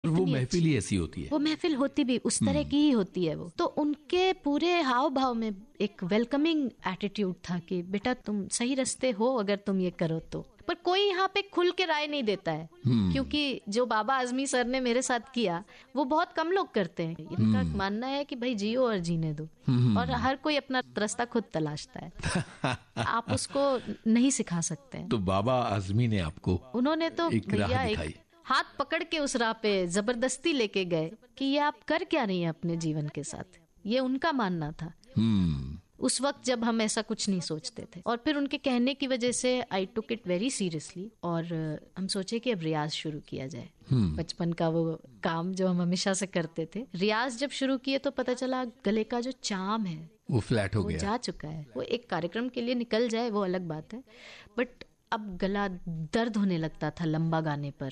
वो महफिल ही ऐसी होती है, वो महफिल होती भी उस तरह की ही होती है वो। तो उनके पूरे हाव भाव में एक वेलकमिंग एटीट्यूड था कि बेटा तुम सही रास्ते हो अगर तुम ये करो तो। पर कोई यहाँ पे खुल के राय नहीं देता है, क्योंकि जो बाबा आजमी सर ने मेरे साथ किया वो बहुत कम लोग करते हैं। इनका मानना है कि भाई जियो और जीने दो, और हर कोई अपना रास्ता खुद तलाशता है, आप उसको नहीं सिखा सकते हैं। तो बाबा आजमी ने आपको, उन्होंने तो भैया एक हाथ पकड़ के उस राह पे जबरदस्ती लेके गए कि ये आप कर क्या रही हैं अपने जीवन के साथ, ये उनका मानना था उस वक्त जब हम ऐसा कुछ नहीं सोचते थे। और फिर उनके कहने की वजह से आई टुक इट वेरी सीरियसली, और हम सोचे कि अब रियाज शुरू किया जाए। बचपन का वो काम जो हम हमेशा से करते थे, रियाज जब शुरू किए तो पता चला गले का जो चाम है वो फ्लैट हो गया, जा चुका है। वो एक कार्यक्रम के लिए निकल जाए वो अलग बात है, बट अब गला दर्द होने लगता था लंबा गाने पर,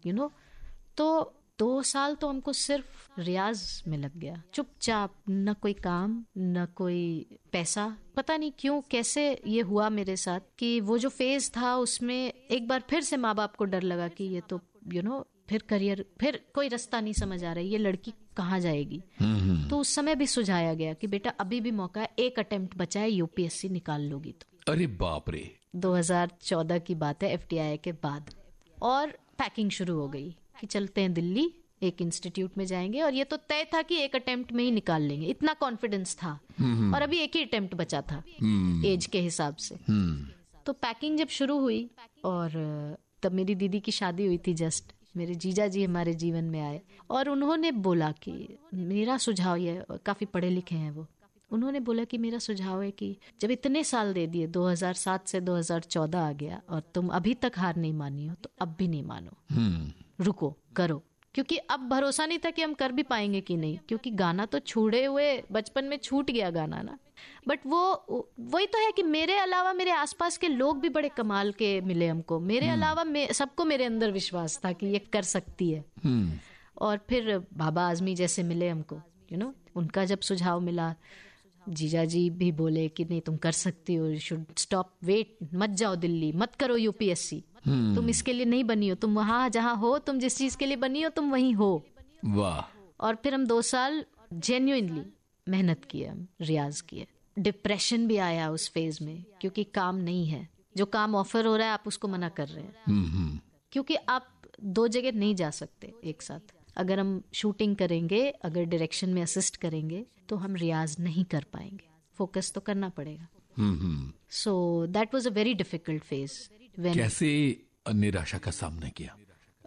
तो 2 साल तो हमको सिर्फ रियाज में लग गया, चुपचाप, न कोई काम न कोई पैसा। पता नहीं क्यों कैसे ये हुआ मेरे साथ कि वो जो फेज था उसमें एक बार फिर से माँ बाप को डर लगा कि ये तो फिर करियर, फिर कोई रास्ता नहीं समझ आ रहा है, ये लड़की कहाँ जाएगी। तो उस समय भी सुझाया गया कि बेटा अभी भी मौका है, एक अटेम्प्ट बचा है, यूपीएससी निकाल लोगी तो। अरे बाप रे, 2014 की बात है, एफटीआई के बाद। और पैकिंग शुरू हो गई कि चलते हैं दिल्ली, एक इंस्टीट्यूट में जाएंगे, और ये तो तय था कि एक अटेम्प्ट में ही निकाल लेंगे, इतना कॉन्फिडेंस था। और अभी एक ही अटेम्प्ट बचा था एज के हिसाब से। तो पैकिंग जब शुरू हुई, और तब मेरी दीदी की शादी हुई थी जस्ट, मेरे जीजा जी हमारे जीवन में आए और उन्होंने बोला कि मेरा सुझाव ये, काफी पढ़े लिखे हैं वो, उन्होंने बोला कि मेरा सुझाव है कि जब इतने साल दे दिए, 2007 से 2014 आ गया और तुम अभी तक हार नहीं मानी हो, तो अब भी नहीं मानो, रुको, करो। क्योंकि अब भरोसा नहीं था कि हम कर भी पाएंगे कि नहीं, क्योंकि गाना तो छूटे हुए बचपन में छूट गया गाना ना। बट वही तो है कि मेरे अलावा मेरे आसपास के लोग भी बड़े कमाल के मिले हमको, मेरे अलावा सबको मेरे अंदर विश्वास था कि ये कर सकती है। और फिर बाबा आजमी जैसे मिले हमको, उनका जब सुझाव मिला, जीजा जी भी बोले कि नहीं तुम कर सकती हो, यू शुड स्टॉप, वेट, मत जाओ दिल्ली, मत करो यूपीएससी, तुम इसके लिए नहीं बनी हो, तुम वहां जहां हो, तुम जिस चीज के लिए बनी हो तुम वहीं हो। वाह। और फिर हम 2 साल जेन्युइनली मेहनत किए, हम रियाज किए। डिप्रेशन भी आया उस फेज में, क्योंकि काम नहीं है, जो काम ऑफर हो रहा है आप उसको मना कर रहे हैं, क्योंकि आप 2 जगह नहीं जा सकते एक साथ। अगर हम शूटिंग करेंगे, अगर डायरेक्शन में असिस्ट करेंगे, तो हम रियाज नहीं कर पाएंगे, फोकस तो करना पड़ेगा। So that was a very difficult phase. कैसे निराशा का सामना किया?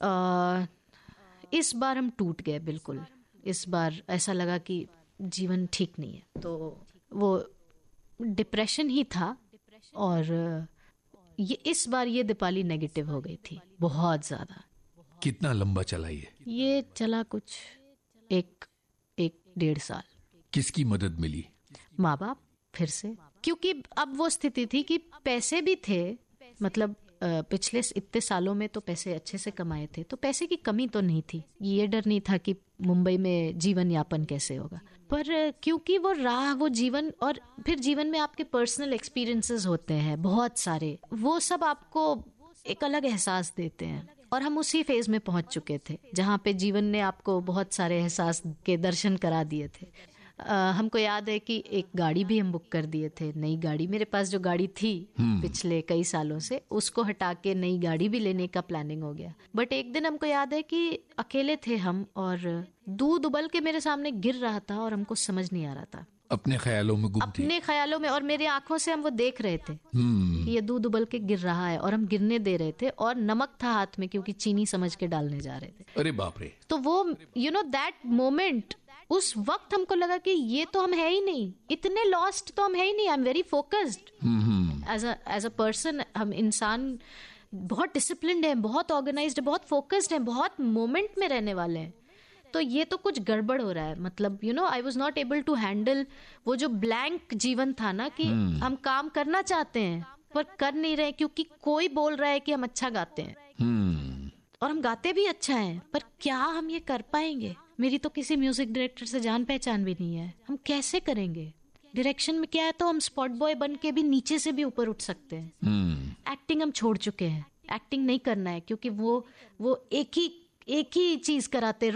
इस बार हम टूट गए बिल्कुल। इस बार ऐसा लगा कि जीवन ठीक नहीं है, तो वो डिप्रेशन ही था। और इस बार ये दीपाली नेगेटिव हो गई थी बहुत ज्यादा। कितना लंबा चला ये चला कुछ 1-1.5 साल। किसकी मदद मिली? माँ बाप फिर से, क्योंकि अब वो स्थिति थी कि पैसे भी थे, मतलब पिछले इतने सालों में तो पैसे अच्छे से कमाए थे, तो पैसे की कमी तो नहीं थी। ये डर नहीं था कि मुंबई में जीवन यापन कैसे होगा, पर क्योंकि वो राह, वो जीवन, और फिर जीवन में आपके पर्सनल एक्सपीरियंसेस होते हैं बहुत सारे, वो सब आपको एक अलग एहसास देते हैं। और हम उसी फेज में पहुंच चुके थे जहां पे जीवन ने आपको बहुत सारे एहसास के दर्शन करा दिए थे। हमको याद है कि एक गाड़ी भी हम बुक कर दिए थे, नई गाड़ी। मेरे पास जो गाड़ी थी पिछले कई सालों से, उसको हटा के नई गाड़ी भी लेने का प्लानिंग हो गया। बट एक दिन हमको याद है कि अकेले थे हम, और दूध उबल के मेरे सामने गिर रहा था और हमको समझ नहीं आ रहा था। अपने ख्यालों में गुम थे। अपने ख्यालों में, और मेरी आंखों से हम वो देख रहे थे कि ये दूध उबल के गिर रहा है, और हम गिरने दे रहे थे, और नमक था हाथ में क्योंकि चीनी समझ के डालने जा रहे थे। अरे बाप रे। तो वो दैट मोमेंट, उस वक्त हमको लगा कि ये तो हम है ही नहीं, इतने लॉस्ट तो हम है ही नहीं। I am very focused as a person. हम इंसान बहुत डिसिप्लिन्ड है, बहुत ऑर्गेनाइज्ड है, बहुत फोकस्ड है, बहुत मोमेंट में रहने वाले हैं। तो ये तो कुछ गड़बड़ हो रहा है, मतलब I was not able to handle वो जो ब्लैंक जीवन था ना, कि हम काम करना चाहते हैं पर कर नहीं रहे, क्योंकि कोई बोल रहा है कि हम अच्छा गाते हैं और हम गाते भी अच्छा है, पर क्या हम ये कर पाएंगे? मेरी तो किसी म्यूजिक डायरेक्टर से जान पहचान भी नहीं है, हम कैसे करेंगे? डायरेक्शन में क्या है, तो हम स्पॉट बॉय बन के भी नीचे से भी ऊपर उठ सकते हैं। एक्टिंग हम छोड़ चुके हैं, एक्टिंग नहीं करना है, क्योंकि वो एक ही चीज कराते